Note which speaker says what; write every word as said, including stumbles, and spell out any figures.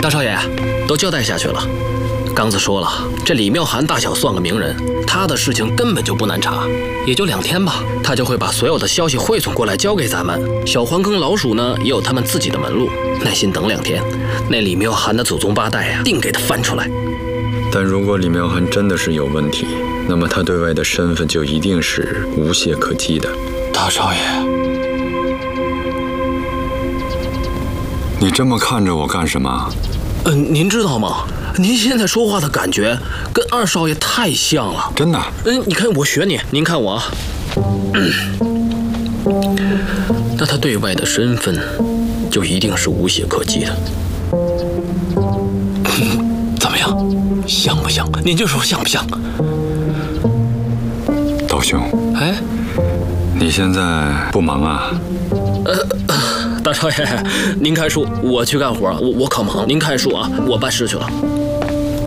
Speaker 1: 大少爷，都交代下去了。刚子说了，这李妙涵大小算个名人，他的事情根本就不难查，也就两天吧，他就会把所有的消息汇总过来交给咱们。小黄坑老鼠呢，也有他们自己的门路，耐心等两天，那李妙涵的祖宗八代啊，定给他翻出来。
Speaker 2: 但如果李妙涵真的是有问题，那么他对外的身份就一定是无懈可击的。
Speaker 3: 大少爷，
Speaker 2: 你这么看着我干什么？
Speaker 1: 嗯、呃，您知道吗？您现在说话的感觉跟二少爷太像了。
Speaker 2: 真的？
Speaker 1: 嗯，你看我学你，您看我。嗯，那他对外的身份就一定是无懈可击的。嗯，怎么样？像不像？您就说像不像？
Speaker 2: 道兄，
Speaker 1: 哎，
Speaker 2: 你现在不忙啊？
Speaker 1: 呃，大少爷，您看书，我去干活，我我可忙。您看书啊，我办事去了。